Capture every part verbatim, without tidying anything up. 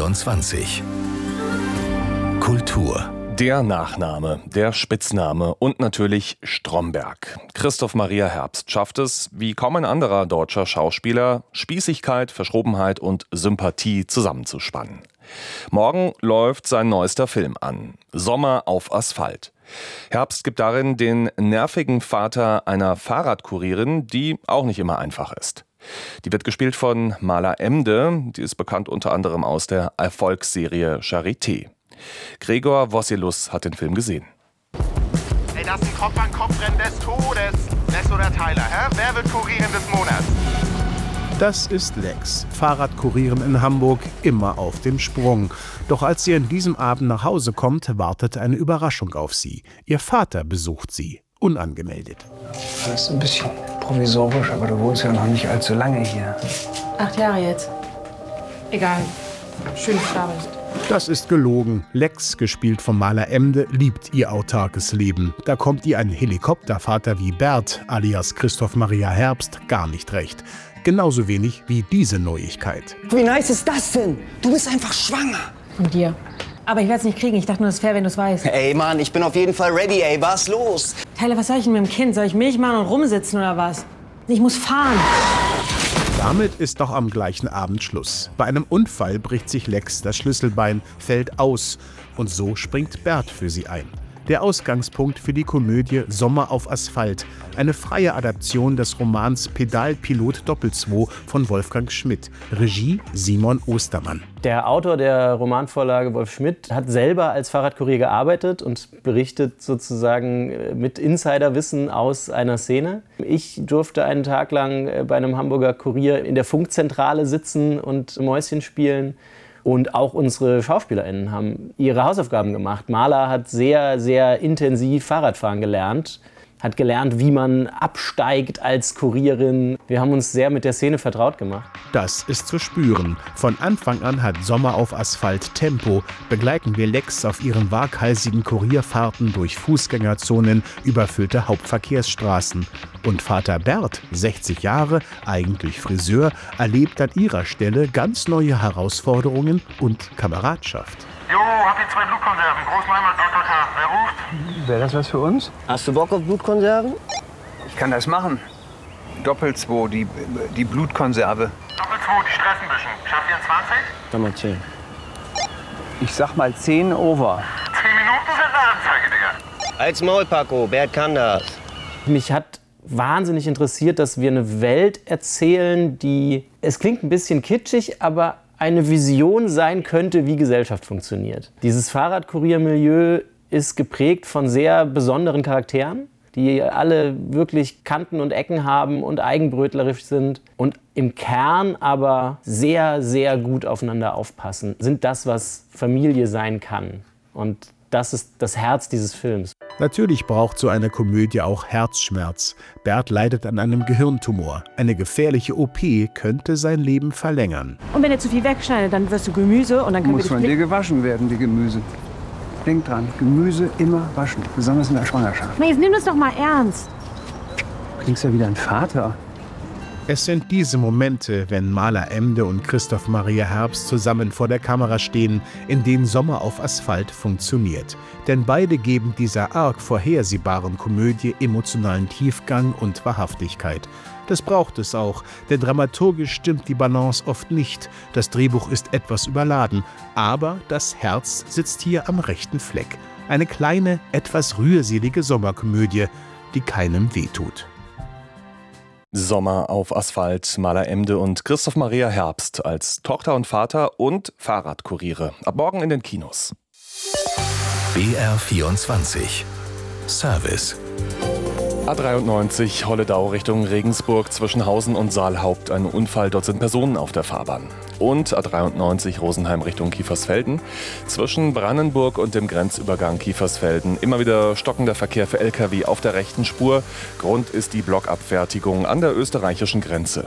vierundzwanzig. Kultur. Der Nachname, der Spitzname und natürlich Stromberg. Christoph Maria Herbst schafft es, wie kaum ein anderer deutscher Schauspieler, Spießigkeit, Verschrobenheit und Sympathie zusammenzuspannen. Morgen läuft sein neuester Film an, Sommer auf Asphalt. Herbst gibt darin den nervigen Vater einer Fahrradkurierin, die auch nicht immer einfach ist. Die wird gespielt von Mala Emde, die ist bekannt unter anderem aus der Erfolgsserie Charité. Gregor Vossilus hat den Film gesehen. Ey, das ist ein Kopf-an-Kopf-Rennen des Todes. Lex oder Tyler, hä? Wer wird Kurierin des Monats? Das ist Lex, Fahrradkurierin in Hamburg, immer auf dem Sprung. Doch als sie an diesem Abend nach Hause kommt, wartet eine Überraschung auf sie. Ihr Vater besucht sie, unangemeldet. Das ist ein bisschen provisorisch, aber du wohnst ja noch nicht allzu lange hier. Acht Jahre jetzt. Egal. Schön, dass du da bist. Das ist gelogen. Lex, gespielt von Mala Emde, liebt ihr autarkes Leben. Da kommt ihr ein Helikoptervater wie Bert, alias Christoph Maria Herbst, gar nicht recht. Genauso wenig wie diese Neuigkeit. Wie nice ist das denn? Du bist einfach schwanger. Von dir. Aber ich werde es nicht kriegen. Ich dachte nur, es ist fair, wenn du es weißt. Ey, Mann, ich bin auf jeden Fall ready, ey. Was los? Tyler, was soll ich denn mit dem Kind? Soll ich Milch machen und rumsitzen oder was? Ich muss fahren. Damit ist doch am gleichen Abend Schluss. Bei einem Unfall bricht sich Lex das Schlüsselbein, fällt aus. Und so springt Bert für sie ein. Der Ausgangspunkt für die Komödie Sommer auf Asphalt. Eine freie Adaption des Romans Pedalpilot Doppel zwei von Wolfgang Schmidt. Regie Simon Ostermann. Der Autor der Romanvorlage, Wolf Schmidt, hat selber als Fahrradkurier gearbeitet und berichtet sozusagen mit Insiderwissen aus einer Szene. Ich durfte einen Tag lang bei einem Hamburger Kurier in der Funkzentrale sitzen und Mäuschen spielen. Und auch unsere SchauspielerInnen haben ihre Hausaufgaben gemacht. Mala hat sehr, sehr intensiv Fahrradfahren gelernt. Hat gelernt, wie man absteigt als Kurierin. Wir haben uns sehr mit der Szene vertraut gemacht. Das ist zu spüren. Von Anfang an hat Sommer auf Asphalt Tempo. Begleiten wir Lex auf ihren waghalsigen Kurierfahrten durch Fußgängerzonen, überfüllte Hauptverkehrsstraßen. Und Vater Bert, sechzig Jahre, eigentlich Friseur, erlebt an ihrer Stelle ganz neue Herausforderungen und Kameradschaft. Jo, habt ihr zwei Blutkonserven? Großmeimer, Doppelter. Wer ruft? Wäre das was für uns? Hast du Bock auf Blutkonserven? Ich kann das machen. Doppel zwei, die, die Blutkonserve. Doppel zwei, die stressen ein bisschen. Schafft ihr zwanzig? Dann mal zehn. Ich sag mal zehn over. Zehn Minuten sind eine Anzeige, Digga. Als Maul, Paco. Bert kann das. Mich hat wahnsinnig interessiert, dass wir eine Welt erzählen, die, es klingt ein bisschen kitschig, aber eine Vision sein könnte, wie Gesellschaft funktioniert. Dieses Fahrradkuriermilieu ist geprägt von sehr besonderen Charakteren, die alle wirklich Kanten und Ecken haben und eigenbrötlerisch sind und im Kern aber sehr, sehr gut aufeinander aufpassen, sind das, was Familie sein kann. Und das ist das Herz dieses Films. Natürlich braucht so eine Komödie auch Herzschmerz. Bert leidet an einem Gehirntumor. Eine gefährliche O P könnte sein Leben verlängern. Und wenn er zu viel wegschneidet, dann wirst du Gemüse und dann können Muss wir von dich dir gewaschen werden, die Gemüse. Denk dran, Gemüse immer waschen, besonders in der Schwangerschaft. Jetzt nimm das doch mal ernst. Du klingst ja wieder ein Vater. Es sind diese Momente, wenn Mala Emde und Christoph Maria Herbst zusammen vor der Kamera stehen, in denen Sommer auf Asphalt funktioniert. Denn beide geben dieser arg vorhersehbaren Komödie emotionalen Tiefgang und Wahrhaftigkeit. Das braucht es auch, denn dramaturgisch stimmt die Balance oft nicht. Das Drehbuch ist etwas überladen, aber das Herz sitzt hier am rechten Fleck. Eine kleine, etwas rührselige Sommerkomödie, die keinem wehtut. Sommer auf Asphalt, Mala Emde und Christoph Maria Herbst als Tochter und Vater und Fahrradkuriere. Ab morgen in den Kinos. B R vierundzwanzig. Service. A dreiundneunzig Holledau Richtung Regensburg zwischen Hausen und Saalhaupt. Ein Unfall, dort sind Personen auf der Fahrbahn. Und A dreiundneunzig Rosenheim Richtung Kiefersfelden. Zwischen Brannenburg und dem Grenzübergang Kiefersfelden immer wieder stockender Verkehr für L K W auf der rechten Spur. Grund ist die Blockabfertigung an der österreichischen Grenze.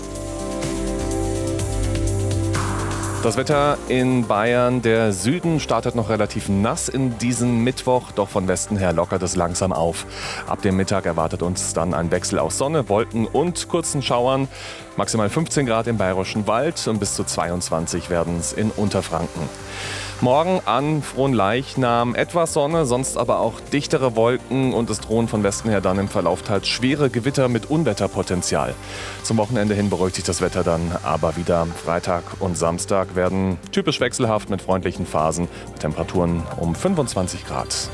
Das Wetter in Bayern, der Süden startet noch relativ nass in diesem Mittwoch, doch von Westen her lockert es langsam auf. Ab dem Mittag erwartet uns dann ein Wechsel aus Sonne, Wolken und kurzen Schauern. Maximal fünfzehn Grad im Bayerischen Wald und bis zu zweiundzwanzig werden es in Unterfranken. Morgen an Fronleichnam etwas Sonne, sonst aber auch dichtere Wolken und es drohen von Westen her dann im Verlauf teils schwere Gewitter mit Unwetterpotenzial. Zum Wochenende hin beruhigt sich das Wetter dann aber wieder. Freitag und Samstag werden typisch wechselhaft mit freundlichen Phasen, mit Temperaturen um fünfundzwanzig Grad.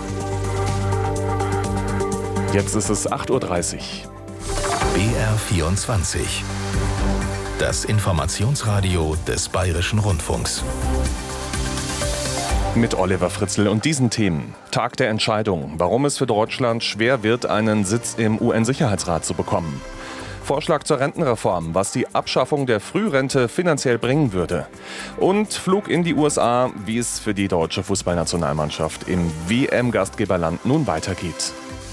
Jetzt ist es acht Uhr dreißig. B R vierundzwanzig. Das Informationsradio des Bayerischen Rundfunks. Mit Oliver Fritzl und diesen Themen. Tag der Entscheidung. Warum es für Deutschland schwer wird, einen Sitz im U N-Sicherheitsrat zu bekommen. Vorschlag zur Rentenreform, was die Abschaffung der Frührente finanziell bringen würde. Und Flug in die U S A, wie es für die deutsche Fußballnationalmannschaft im W M-Gastgeberland nun weitergeht.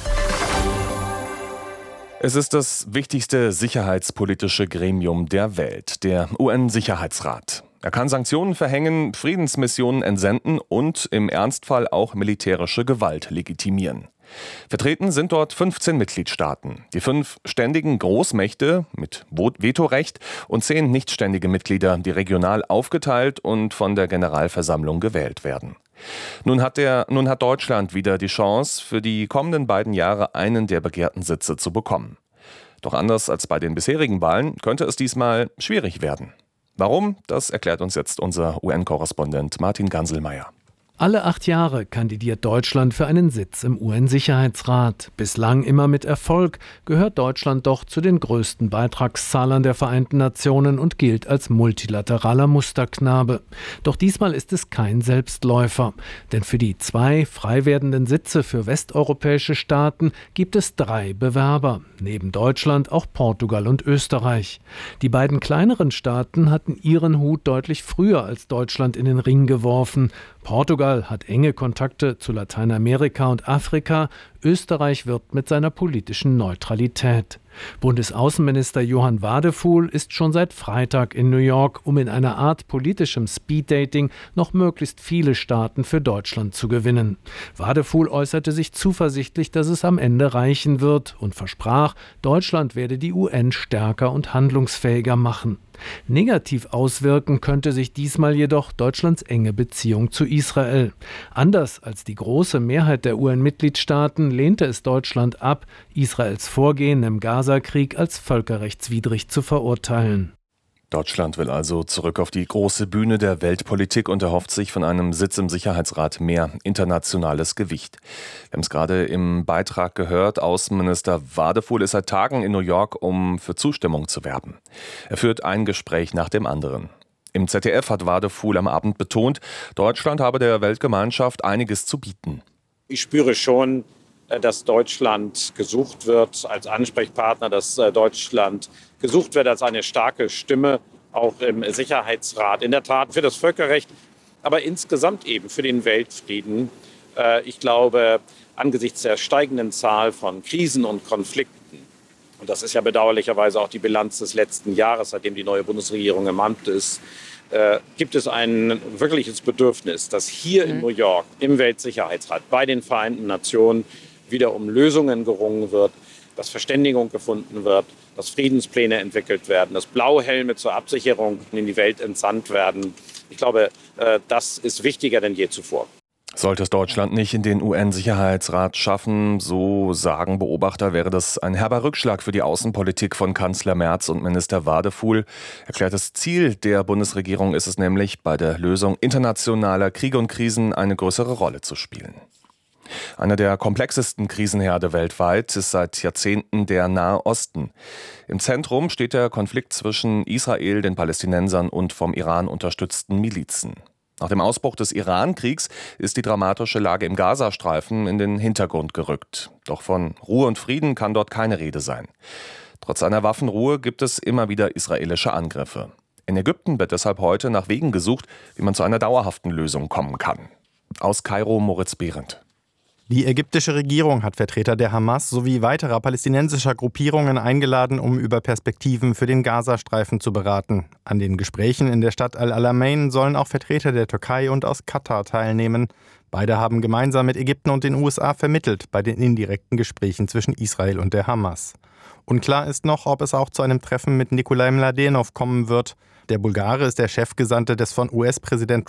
Es ist das wichtigste sicherheitspolitische Gremium der Welt, der U N-Sicherheitsrat. Er kann Sanktionen verhängen, Friedensmissionen entsenden und im Ernstfall auch militärische Gewalt legitimieren. Vertreten sind dort fünfzehn Mitgliedstaaten. Die fünf ständigen Großmächte mit Vetorecht und zehn nichtständige Mitglieder, die regional aufgeteilt und von der Generalversammlung gewählt werden. Nun hat, der, nun hat Deutschland wieder die Chance, für die kommenden beiden Jahre einen der begehrten Sitze zu bekommen. Doch anders als bei den bisherigen Wahlen könnte es diesmal schwierig werden. Warum? Das erklärt uns jetzt unser U N-Korrespondent Martin Ganselmeier. Alle acht Jahre kandidiert Deutschland für einen Sitz im U N-Sicherheitsrat. Bislang immer mit Erfolg, gehört Deutschland doch zu den größten Beitragszahlern der Vereinten Nationen und gilt als multilateraler Musterknabe. Doch diesmal ist es kein Selbstläufer. Denn für die zwei frei werdenden Sitze für westeuropäische Staaten gibt es drei Bewerber. Neben Deutschland auch Portugal und Österreich. Die beiden kleineren Staaten hatten ihren Hut deutlich früher als Deutschland in den Ring geworfen. Portugal hat enge Kontakte zu Lateinamerika und Afrika. Österreich wirbt mit seiner politischen Neutralität. Bundesaußenminister Johann Wadefuhl ist schon seit Freitag in New York, um in einer Art politischem Speeddating noch möglichst viele Staaten für Deutschland zu gewinnen. Wadefuhl äußerte sich zuversichtlich, dass es am Ende reichen wird und versprach, Deutschland werde die U N stärker und handlungsfähiger machen. Negativ auswirken könnte sich diesmal jedoch Deutschlands enge Beziehung zu Israel. Anders als die große Mehrheit der U N-Mitgliedstaaten lehnte es Deutschland ab, Israels Vorgehen im Gaza-Krieg als völkerrechtswidrig zu verurteilen. Deutschland will also zurück auf die große Bühne der Weltpolitik und erhofft sich von einem Sitz im Sicherheitsrat mehr internationales Gewicht. Wir haben es gerade im Beitrag gehört, Außenminister Wadefuhl ist seit Tagen in New York, um für Zustimmung zu werben. Er führt ein Gespräch nach dem anderen. Im Z D F hat Wadefuhl am Abend betont, Deutschland habe der Weltgemeinschaft einiges zu bieten. Ich spüre schon, dass Deutschland gesucht wird als Ansprechpartner, dass Deutschland gesucht wird als eine starke Stimme, auch im Sicherheitsrat. In der Tat für das Völkerrecht, aber insgesamt eben für den Weltfrieden. Ich glaube, angesichts der steigenden Zahl von Krisen und Konflikten, und das ist ja bedauerlicherweise auch die Bilanz des letzten Jahres, seitdem die neue Bundesregierung im Amt ist, gibt es ein wirkliches Bedürfnis, dass hier in New York im Weltsicherheitsrat bei den Vereinten Nationen wieder um Lösungen gerungen wird, dass Verständigung gefunden wird, dass Friedenspläne entwickelt werden, dass Blauhelme zur Absicherung in die Welt entsandt werden. Ich glaube, das ist wichtiger denn je zuvor. Sollte es Deutschland nicht in den U N-Sicherheitsrat schaffen, so sagen Beobachter, wäre das ein herber Rückschlag für die Außenpolitik von Kanzler Merz und Minister Wadefuhl. Erklärtes Ziel der Bundesregierung ist es nämlich, bei der Lösung internationaler Kriege und Krisen eine größere Rolle zu spielen. Einer der komplexesten Krisenherde weltweit ist seit Jahrzehnten der Nahe Osten. Im Zentrum steht der Konflikt zwischen Israel, den Palästinensern und vom Iran unterstützten Milizen. Nach dem Ausbruch des Iran-Kriegs ist die dramatische Lage im Gazastreifen in den Hintergrund gerückt. Doch von Ruhe und Frieden kann dort keine Rede sein. Trotz einer Waffenruhe gibt es immer wieder israelische Angriffe. In Ägypten wird deshalb heute nach Wegen gesucht, wie man zu einer dauerhaften Lösung kommen kann. Aus Kairo Moritz Behrendt. Die ägyptische Regierung hat Vertreter der Hamas sowie weiterer palästinensischer Gruppierungen eingeladen, um über Perspektiven für den Gazastreifen zu beraten. An den Gesprächen in der Stadt Al-Alamein sollen auch Vertreter der Türkei und aus Katar teilnehmen. Beide haben gemeinsam mit Ägypten und den U S A vermittelt bei den indirekten Gesprächen zwischen Israel und der Hamas. Unklar ist noch, ob es auch zu einem Treffen mit Nikolai Mladenov kommen wird. Der Bulgare ist der Chefgesandte des von U S-Präsident